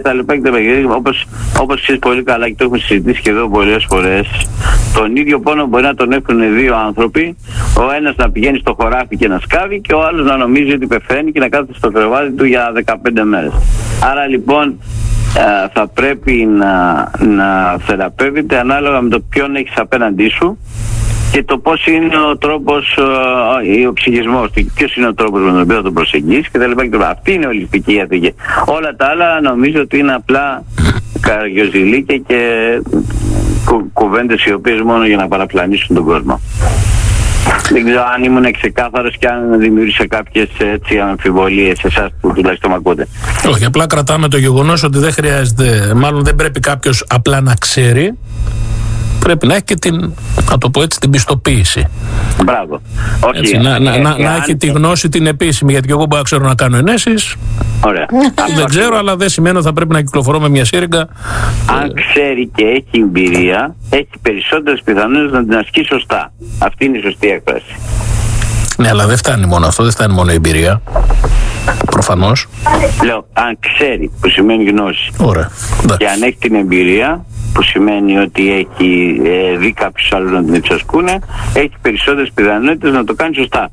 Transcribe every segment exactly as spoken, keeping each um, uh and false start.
κτλ. Όπως, όπως ξέρεις πολύ καλά και το έχουμε συζητήσει και εδώ πολλές φορές, τον ίδιο πόνο μπορεί να τον έχουν δύο άνθρωποι, ο ένας να πηγαίνει στο χωράφι και να σκάβει και ο άλλος να νομίζει ότι πεθαίνει και να κάθεται στο κρεβάτι του για δεκαπέντε μέρες. Άρα λοιπόν θα πρέπει να, να θεραπεύεται ανάλογα με το ποιον έχεις απέναντί σου και το πώς είναι ο τρόπος, ο ψυχισμός, ποιος είναι ο τρόπος με τον οποίο θα τον προσεγγίσεις κτλ. Αυτή είναι ολιστική ιατρική. Όλα τα άλλα νομίζω ότι είναι απλά καρδιοζηλίκια και κου, κουβέντες οι οποίες μόνο για να παραπλανήσουν τον κόσμο. Δεν ξέρω αν ήμουν ξεκάθαρος και αν δημιούργησα κάποιες έτσι αμφιβολίες σε εσάς που τουλάχιστον με ακούτε. Όχι, απλά κρατάμε το γεγονός ότι δεν χρειάζεται, μάλλον δεν πρέπει κάποιος απλά να ξέρει. Πρέπει να έχει και την, να το πω έτσι, την πιστοποίηση. Μπράβο. Όχι, έτσι, να, να, να, να έχει τη γνώση την επίσημη. Γιατί και εγώ μπορώ να ξέρω να κάνω ενέσεις. Ωραία. Δεν ξέρω, αλλά δεν σημαίνει ότι θα πρέπει να κυκλοφορώ με μια σύριγγα. Αν ξέρει και έχει εμπειρία, έχει περισσότερες πιθανότητες να την ασκεί σωστά. Αυτή είναι η σωστή έκφραση. Ναι, αλλά δεν φτάνει μόνο αυτό, δεν φτάνει μόνο η εμπειρία. Προφανώς. Λέω, αν ξέρει, που σημαίνει γνώση. Ωραία. Και αν έχει την εμπειρία, που σημαίνει ότι έχει ε, δει κάποιους άλλους να την εξασκούνε, έχει περισσότερες πιθανότητες να το κάνει σωστά.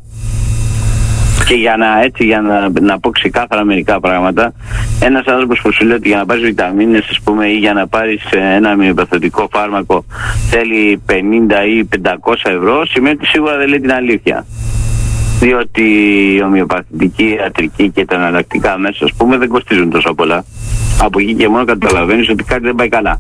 Και για να, έτσι, για να, να πω ξεκάθαρα μερικά πράγματα, ένας άνθρωπος που σου λέει ότι για να πάρεις βιταμίνες, ας πούμε, ή για να πάρεις ένα ομοιοπαθητικό φάρμακο θέλει πενήντα ή πεντακόσια ευρώ, σημαίνει ότι σίγουρα δεν λέει την αλήθεια. Διότι η ομοιοπαθητική, η ιατρική και τα εναλλακτικά μέσα, ας πούμε, δεν κοστίζουν τόσο πολλά. Από εκεί και μόνο καταλαβαίνεις ότι κάτι δεν πάει καλά.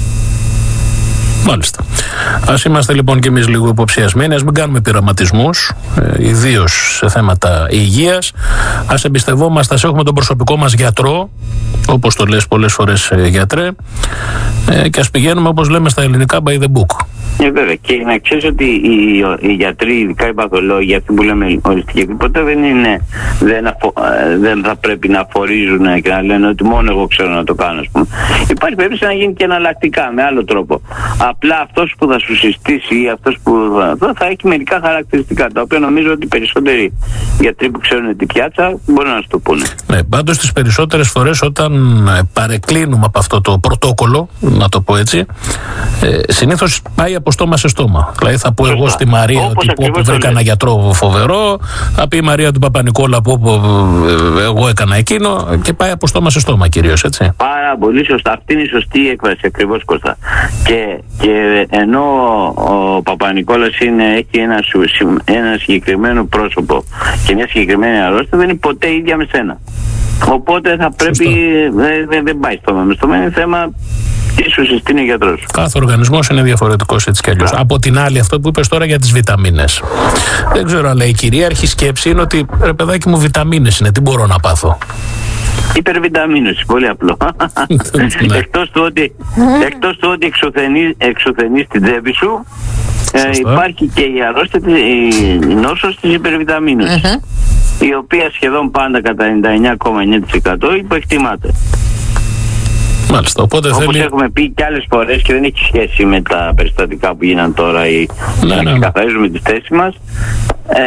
Μάλιστα. Ας είμαστε λοιπόν και εμείς λίγο υποψιασμένοι, ας μην κάνουμε πειραματισμούς, ε, ιδίως σε θέματα υγείας. Ας εμπιστευόμαστε, ας έχουμε τον προσωπικό μας γιατρό, όπως το λες πολλές φορές ε, γιατρέ, ε, και ας πηγαίνουμε, όπως λέμε στα ελληνικά, by the book. Ε, βέβαια. Και να ξέρεις ότι οι, οι γιατροί, ειδικά οι παθολόγοι, αυτοί που λέμε οριστικοί, ποτέ δεν είναι, δεν, αφο, δεν θα πρέπει να αφορίζουν και να λένε ότι μόνο εγώ ξέρω να το κάνω, ας πούμε. Υπάρχει περίπτωση να γίνει και εναλλακτικά, με άλλο τρόπο. Απλά αυτός που θα σου συστήσει ή αυτός που θα, θα έχει μερικά χαρακτηριστικά, τα οποία νομίζω ότι οι περισσότεροι γιατροί που ξέρουν την πιάτσα μπορούν να σου το πούνε. Ναι, πάντως τις περισσότερες φορές όταν παρεκκλίνουμε από αυτό το πρωτόκολλο, να το πω έτσι, ε, συνήθως πάει από στόμα σε στόμα. Δηλαδή θα πω Σωστά. εγώ στη Μαρία Όπως ότι πω, βρήκα ένα γιατρό φοβερό, θα πει η Μαρία του Παπα-Νικόλα που εγώ έκανα εκείνο, και πάει από στόμα σε στόμα κυρίως, έτσι. Πάρα πολύ σωστά. Αυτή είναι η σωστή έκφραση ακριβώς, Κώστα. Και, και ενώ ο Παπα-Νικόλας είναι, έχει ένα, ένα συγκεκριμένο πρόσωπο και μια συγκεκριμένη αρρώστια, δεν είναι ποτέ ίδια με σένα. Οπότε θα πρέπει, δεν, δεν πάει στόμα με στόμα, είναι θέμα τι σου συστήνει ο γιατρός. Κάθε οργανισμός είναι διαφορετικός έτσι κι αλλιώς. Από την άλλη, αυτό που είπες τώρα για τις βιταμίνες. Δεν ξέρω, αλλά η κυρίαρχη σκέψη είναι ότι ρε παιδάκι μου, βιταμίνες είναι, τι μπορώ να πάθω. Υπερβιταμίνωση, πολύ απλό. Εκτός του ότι, εκτός του ότι εξουθενείς, εξουθενείς την τσέπη σου, ε, υπάρχει και η αρρώστια, η νόσος της υπερβιταμίνωσης, uh-huh. η οποία σχεδόν πάντα κατά ενενήντα εννιά κόμμα εννιά τοις εκατό υποεκτιμάται. Μάλιστα, οπότε όπως θέλει... έχουμε πει και άλλες φορές και δεν έχει σχέση με τα περιστατικά που γίναν τώρα ή ναι, να ναι. ξεκαθαρίζουμε τη θέση μας. Ε,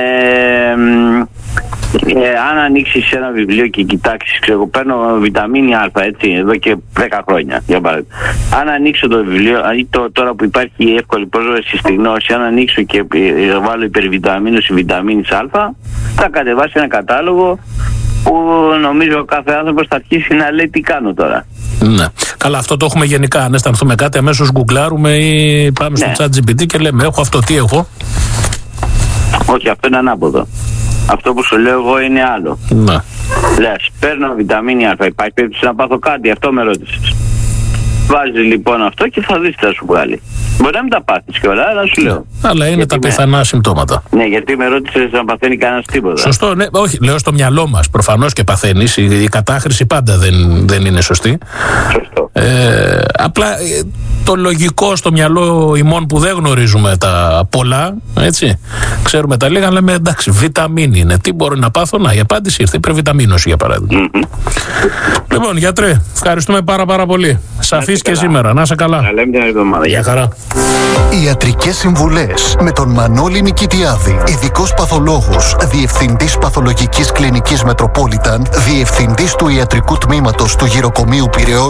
ε, αν ανοίξεις ένα βιβλίο και κοιτάξεις, ξέρω, παίρνω βιταμίνη Α, έτσι, εδώ και δέκα χρόνια, για παράδειγμα. Αν ανοίξω το βιβλίο, ή το, τώρα που υπάρχει εύκολη πρόσβαση στη γνώση, αν ανοίξω και βάλω υπερβιταμίνωση βιταμίνης Α, θα κατεβάσει ένα κατάλογο που νομίζω ο κάθε άνθρωπος θα αρχίσει να λέει τι κάνω τώρα. Ναι. Καλά, αυτό το έχουμε γενικά. Αν αισθανθούμε κάτι, αμέσως γκουγκλάρουμε ή πάμε ναι. στο ChatGPT και λέμε έχω αυτό, τι έχω. Όχι, αυτό είναι ανάποδο. Αυτό που σου λέω εγώ είναι άλλο. Ναι. Λες, παίρνω βιταμίνη Α, υπάρχει περίπτωση να πάθω κάτι, αυτό με ρώτησες. Βάζεις λοιπόν αυτό και θα δεις τι θα σου βγάλει. Μπορεί να μην τα πάθεις και όλα, αλλά σου λέω. Αλλά είναι γιατί τα πιθανά με... συμπτώματα. Ναι, γιατί με ρώτησες να παθαίνει κανένας τίποτα. Σωστό, ναι, όχι, λέω στο μυαλό μας. Προφανώς και παθαίνεις. Η, η κατάχρηση πάντα δεν, δεν είναι σωστή. Σωστό. Ε, απλά το λογικό στο μυαλό ημών που δεν γνωρίζουμε τα πολλά, έτσι. Ξέρουμε τα λίγα, λέμε εντάξει, βιταμίνη είναι. Τι μπορεί να πάθω, να, η απάντηση ήρθε. Υπερβιταμίνωση για παράδειγμα. Mm-hmm. Λοιπόν, γιατρέ, ευχαριστούμε πάρα πάρα πολύ. Σαφής και σήμερα. Να είσαι καλά. Να λέμε την εβδομάδα. Γεια χαρά. Ιατρικές συμβουλές με τον Μανώλη Νικητιάδη, ειδικός παθολόγος, διευθυντής παθολογικής κλινικής Μετροπόλιταν, διευθυντής του ιατρικού τμήματος του γυροκομείου Πειραιώς.